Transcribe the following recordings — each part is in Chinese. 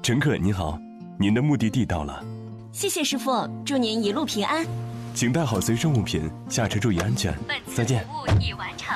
乘客您好，您的目的地到了。 谢谢师傅，祝您一路平安。 请带好随身物品，下车注意安全。再见。 本次服务已完成。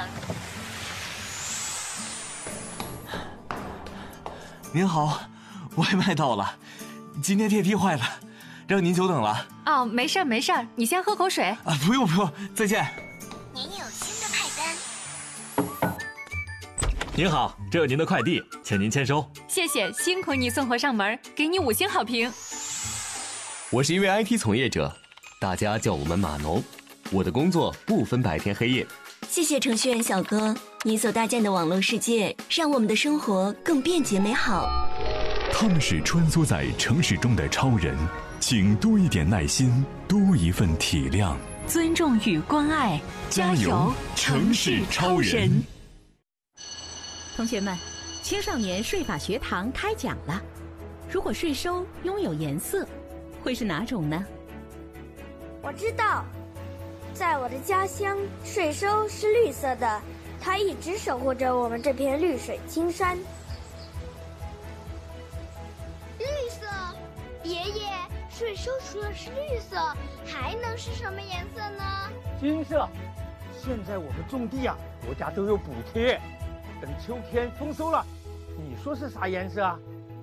您好，外卖到了，今天电梯坏了，让您久等了。 哦，没事儿没事儿，你先喝口水。 啊，不用，再见。 您有新的派单。 您好，这有您的快递，请您签收。 谢谢，辛苦你送货上门，给你5星好评。 我是一位 IT 从业者，大家叫我们码农。我的工作不分白天黑夜。 谢谢程序员小哥，你所搭建的网络世界，让我们的生活更便捷美好。 他们是穿梭在城市中的超人，请多一点耐心，多一份体谅， 尊重与关爱， 加油，城市超人！ 同学们，青少年税法学堂开讲了。如果税收拥有颜色，会是哪种呢？ 我知道，在我的家乡，税收是绿色的，它一直守护着我们这片绿水青山。 绿色，爷爷，税收除了是绿色，还能是什么颜色呢？ 金色。现在我们种地啊，国家都有补贴。等秋天丰收了，你说是啥颜色啊？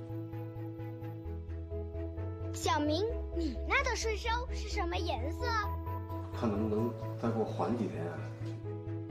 小明，你那的税收是什么颜色？ 看能不能再给我缓几天啊？